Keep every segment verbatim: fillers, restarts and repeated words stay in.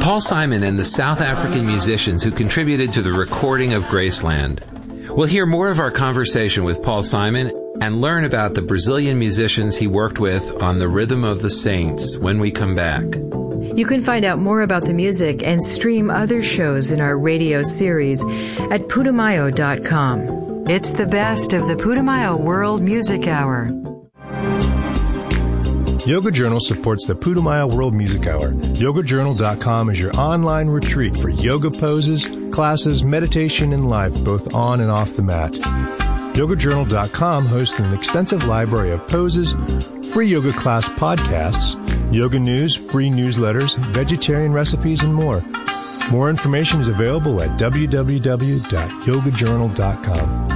Paul Simon and the South African musicians who contributed to the recording of Graceland. We'll hear more of our conversation with Paul Simon and learn about the Brazilian musicians he worked with on The Rhythm of the Saints when we come back. You can find out more about the music and stream other shows in our radio series at putumayo dot com. It's the best of the Putumayo World Music Hour. Yoga Journal supports the Putumayo World Music Hour. yoga journal dot com is your online retreat for yoga poses, classes, meditation, and life, both on and off the mat. yoga journal dot com hosts an extensive library of poses, free yoga class podcasts, yoga news, free newsletters, vegetarian recipes, and more. More information is available at w w w dot yoga journal dot com.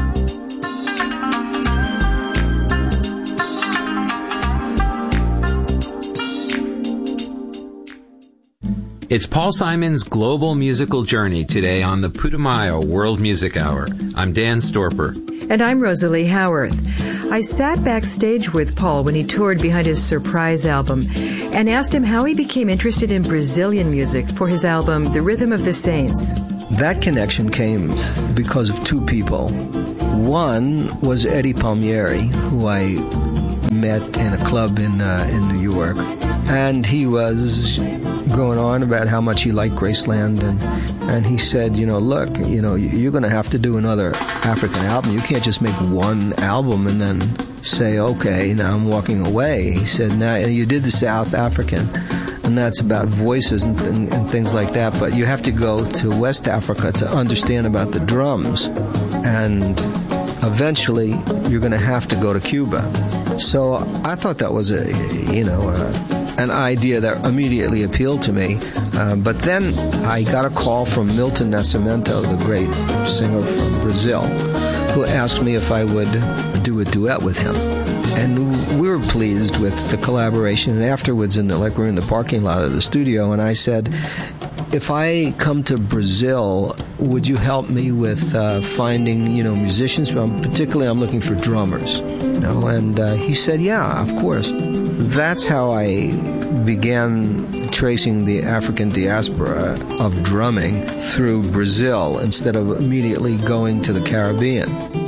It's Paul Simon's global musical journey today on the Putumayo World Music Hour. I'm Dan Storper. And I'm Rosalie Howarth. I sat backstage with Paul when he toured behind his surprise album and asked him how he became interested in Brazilian music for his album, The Rhythm of the Saints. That connection came because of two people. One was Eddie Palmieri, who I met in a club in uh, in New York. And he was going on about how much he liked Graceland, and and he said, you know, look, you know, you're going to have to do another African album. You can't just make one album and then say, okay, now I'm walking away. He said, now you did the South African, and that's about voices and, and, and things like that, but you have to go to West Africa to understand about the drums, and eventually you're going to have to go to Cuba. So I thought that was a, you know, a, an idea that immediately appealed to me. Uh, but then I got a call from Milton Nascimento, the great singer from Brazil, who asked me if I would do a duet with him. And we were pleased with the collaboration. And afterwards, in the, like we were in the parking lot of the studio, and I said, if I come to Brazil, would you help me with uh, finding, you know, musicians? Um, particularly, I'm looking for drummers. You know, and uh, he said, yeah, of course. That's how I began tracing the African diaspora of drumming through Brazil instead of immediately going to the Caribbean.